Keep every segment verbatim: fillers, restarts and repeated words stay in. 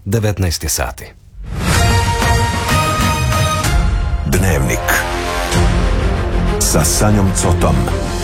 devetnaest sati. Dnevnik sa Sanjom Cotom.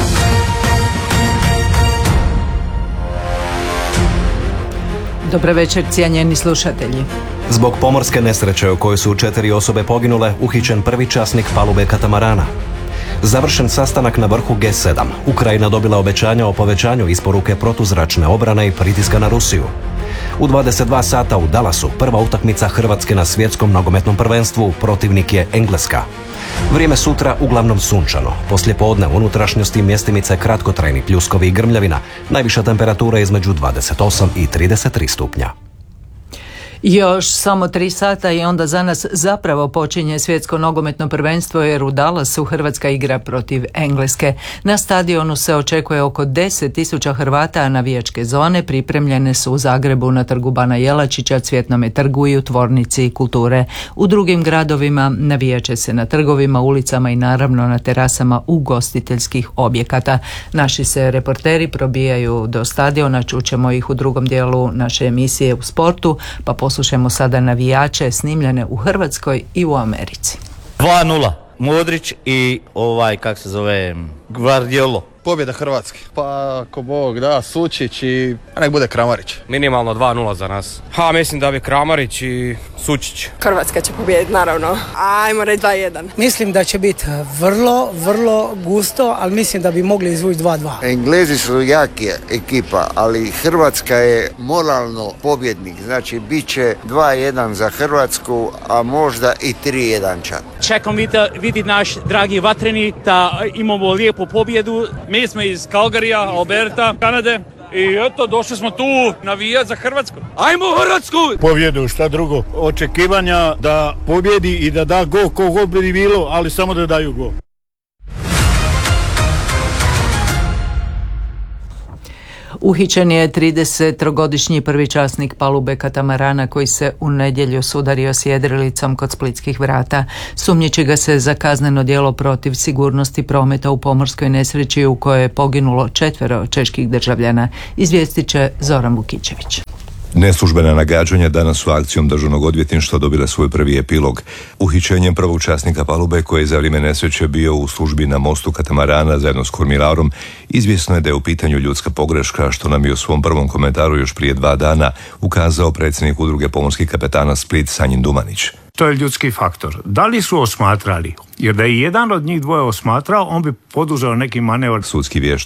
Dobar večer, cijenjeni slušatelji. Zbog pomorske nesreće u kojoj su četiri osobe poginule, uhićen prvi časnik palube katamarana. Završen sastanak na vrhu G sedam. Ukrajina dobila obećanja o povećanju isporuke protuzračne obrane i pritiska na Rusiju. U dvadeset dva sata u Dallasu prva utakmica Hrvatske na svjetskom nogometnom prvenstvu, protivnik je Engleska. Vrijeme sutra uglavnom sunčano. Poslije podne u unutrašnjosti mjestimice kratkotrajni pljuskovi i grmljavina. Najviša temperatura između dvadeset osam i trideset tri stupnja. Još samo tri sata i onda za nas zapravo počinje svjetsko nogometno prvenstvo jer u Dallasu Hrvatska igra protiv Engleske. Na stadionu se očekuje oko deset tisuća Hrvata, a navijačke zone pripremljene su u Zagrebu na trgu Bana Jelačića, Cvjetnome trgu i u Tvornici kulture. U drugim gradovima navijaće se na trgovima, ulicama i naravno na terasama ugostiteljskih objekata. Naši se reporteri probijaju do stadiona, čućemo ih u drugom dijelu naše emisije u sportu, pa poslušajmo sada navijače snimljene u Hrvatskoj i u Americi. dva nula. Modrić i ovaj, kak se zove, Gvardiolo. Pobjeda Hrvatske. Pa ako Bog da, Sučić i nek bude Kramarić. Minimalno dva nula za nas. Ha, mislim da bi Kramarić i Sučić. Hrvatska će pobijediti, naravno. Ajmo reći dva jedan. Mislim da će biti vrlo, vrlo gusto, ali mislim da bi mogli izvući dva dva. Englezi su jaki ekipa, ali Hrvatska je moralno pobjednik. Znači, bit će dva jedan za Hrvatsku, a možda i tri jedan čak. Čekam vidjeti naš dragi vatreni da imamo lijepu pobjedu. Mi smo iz Calgaryja, Alberta, Kanade i eto, došli smo tu navijati za Hrvatsku. Ajmo Hrvatsku! Pobjedu, šta drugo. Očekivanja da pobjedi i da da gol, ko god bi bilo, ali samo da daju gol. Uhićen je tridesettrogodišnji prvi časnik palube katamarana koji se u nedjelju sudario s jedrilicom kod splitskih vrata. Sumnjiči ga se za kazneno djelo protiv sigurnosti prometa u pomorskoj nesreći u kojoj je poginulo četvero čeških državljana. Izvijestit će Zoran Vukićević. Neslužbena nagađanja danas su akcijom državnog odvjetništva dobile svoj prvi epilog. Uhićenjem prvog časnika palube koji je za vrijeme nesreće bio u službi na mostu katamarana zajedno s kormirarom, izvjesno je da je u pitanju ljudska pogreška, što nam je u svom prvom komentaru još prije dva dana ukazao predsjednik udruge pomorskih kapetana Split Sanjin Dumanić. To je ljudski faktor. Da li su osmatrali? Jer da je jedan od njih dvoje osmatrao, on bi poduzeo neki manevar. Sudski vještak